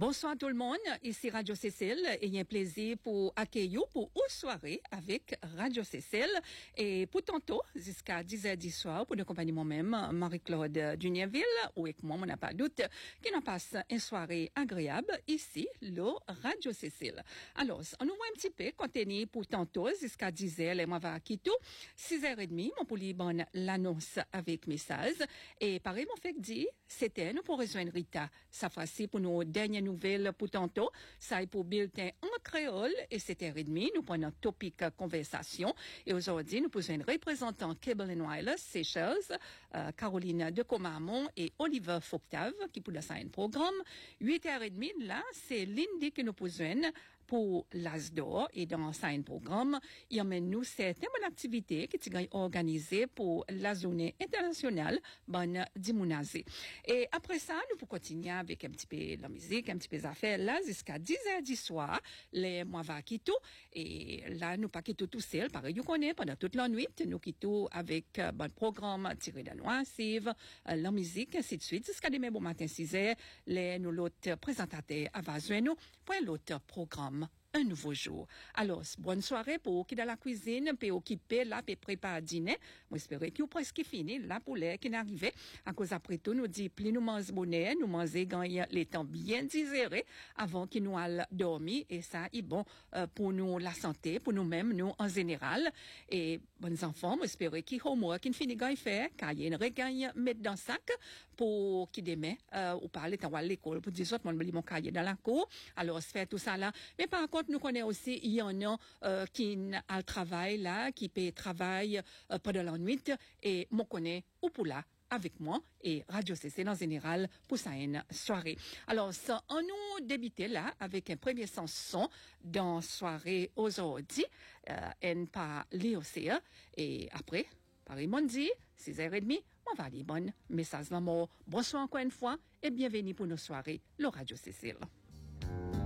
Bonsoir tout le monde, ici Radio Cécile et il y a un plaisir pour accueillir pour une soirée avec Radio Cécile et pour tantôt jusqu'à 10h du soir pour accompagner moi-même Marie-Claude Dunierville ou avec moi, on n'a pas de doute qui nous passe une soirée agréable ici, le Radio Cécile. Alors, on nous voit un petit peu contenu pour tantôt jusqu'à 10h et moi va quitter 6h30 mon pour bonne l'annonce avec message et pareil mon fait dit c'était nous pour rejoindre Rita ça fois-ci pour nos dernières nouvelles pour tantôt ça est pour bulletin en créole et 7h30 nous prenons topic conversation et aujourd'hui nous posons un représentant Cable and Wireless Seychelles Caroline de Comamon et Oliver Foctave qui pour ça un programme 8h30 là c'est Lindy que nous posons pour l'ASDOR et dans un programme, il emmène nous certaines bonnes activités qui sont organisées pour la journée internationale bonne d'immunité. Et après ça, nous pouvons continuer avec un petit peu la musique, un petit peu d'affaires là jusqu'à 10h du soir, les mois va quitter et là nous pas quitter tout seul, pareil nous connaît pendant toute la nuit, nous quittons avec bon programme tiré de noix, la musique ainsi de suite jusqu'à demain bon matin 6h, les nous l'autre présentateur va joindre nous pour l'autre programme un nouveau jour. Alors, bonne soirée pour qui dans la cuisine, peut occuper là, peut préparer dîner. Moi, j'espère que vous presque fini, là, pour l'air qui n'arrive. À cause après tout, nous dit, plus nous mangeons bonnet, nous mangeons quand les temps bien digérés avant qu'il nous aille dormir. Et ça, est bon, pour nous, la santé, pour nous-mêmes, nous, en général. Et, bons enfants, moi, j'espère qu'ils homework, qu'ils finissent quand ils font, quand il y a une regagne, mettre dans le sac, pour qu'ils demain, ou parler quand à l'école, pour dire, moi, je mon cahier dans la cour. Alors, se fait tout ça là. Mais par contre, nous connaissons aussi, il y en a qui a le travail là, qui peut travailler pendant la nuit et moi connais ou pour là avec moi et Radio CC en général pour ça une soirée. Alors ça, on nous débutait là avec un premier son dans soirée aujourd'hui, en par l'IOCA et après, Paris Mondi, 6h30, on va aller bonne message d'amour. Bonsoir encore une fois et bienvenue pour nos soirées, le Radio Cécile.